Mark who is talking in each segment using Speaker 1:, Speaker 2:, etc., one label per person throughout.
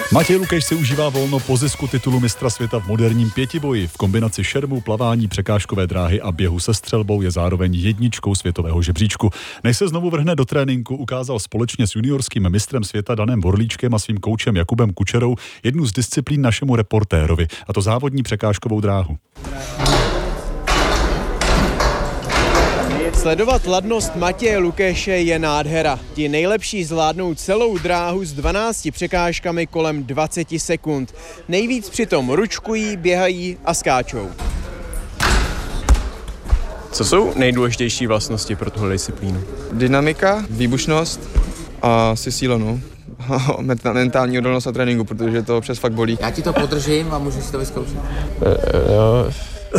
Speaker 1: Matěj Lukeš si užívá volno po zisku titulu mistra světa v moderním pětiboji. V kombinaci šermu, plavání, překážkové dráhy a běhu se střelbou je zároveň jedničkou světového žebříčku. Než se znovu vrhne do tréninku, ukázal společně s juniorským mistrem světa Danem Vorlíčkem a svým koučem Jakubem Kučerou jednu z disciplín našemu reportérovi, a to závodní překážkovou dráhu.
Speaker 2: Sledovat ladnost Matěje Lukeše je nádhera. Ti nejlepší zvládnou celou dráhu s 12 překážkami kolem 20 sekund. Nejvíc přitom ručkují, běhají a skáčou. Co jsou nejdůležitější vlastnosti pro tuhle disciplínu?
Speaker 3: Dynamika, výbušnost a asi síla, no. Mentální odolnost a tréninku, protože to občas fakt bolí.
Speaker 4: Já ti to podržím a můžu si to vyzkoušet.
Speaker 3: Jo.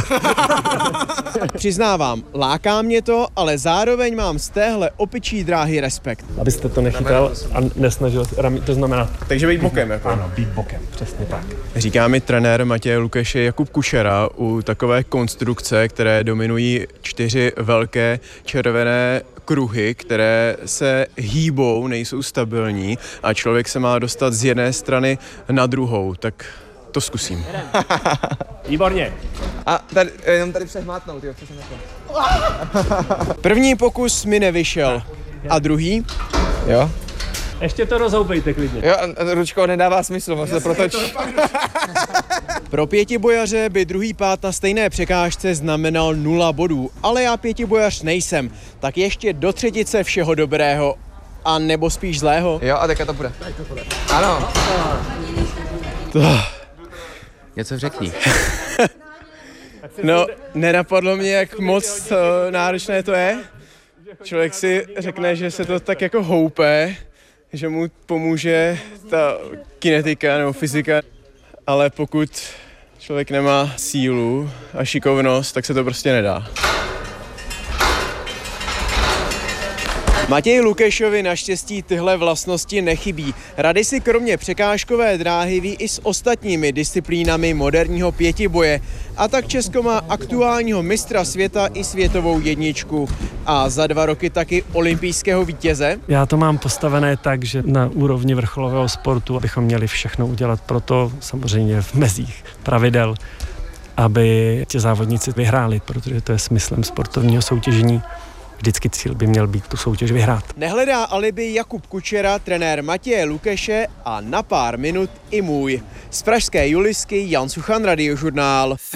Speaker 2: Přiznávám, láká mě to, ale zároveň mám z téhle opičí dráhy respekt.
Speaker 5: Abyste to nechytal a nesnažil, to znamená...
Speaker 2: Takže být bokem, jako?
Speaker 5: Ano, být bokem, přesně tak.
Speaker 2: Říká mi trenér Matěje Lukeše Jakub Kučera u takové konstrukce, které dominují 4 velké červené kruhy, které se hýbou, nejsou stabilní a člověk se má dostat z jedné strany na druhou, tak to zkusím.
Speaker 5: Výborně.
Speaker 3: A tady, jenom tady přehmátnout, jo, přesně takhle.
Speaker 2: První pokus mi nevyšel. A druhý?
Speaker 3: Jo.
Speaker 5: Ještě to rozhoupejte klidně.
Speaker 3: Jo, a ručkou nedává smysl, moc se protočí.
Speaker 2: Pro pětibojaře by druhý pád na stejné překážce znamenal 0 bodů, ale já pětibojař nejsem, tak ještě do třetice všeho dobrého. A nebo spíš zlého.
Speaker 3: Jo, a teďka to bude. Ano.
Speaker 4: Něco řekni.
Speaker 2: No, nenapadlo mě, jak moc náročné to je. Člověk si řekne, že se to tak jako houpe, že mu pomůže ta kinetika nebo fyzika, ale pokud člověk nemá sílu a šikovnost, tak se to prostě nedá. Matěji Lukešovi naštěstí tyhle vlastnosti nechybí. Rady si kromě překážkové dráhy ví i s ostatními disciplínami moderního pětiboje. A tak Česko má aktuálního mistra světa i světovou jedničku. A za 2 roky taky olympijského vítěze.
Speaker 5: Já to mám postavené tak, že na úrovni vrcholového sportu bychom měli všechno udělat pro to, samozřejmě v mezích pravidel, aby ti závodníci vyhráli, protože to je smyslem sportovního soutěžení. Vždycky cíl by měl být tu soutěž vyhrát.
Speaker 2: Nehledá alibi Jakub Kučera, trenér Matěje Lukeše a na pár minut i můj. Z pražské Julisky Jan Suchan, Radiožurnál.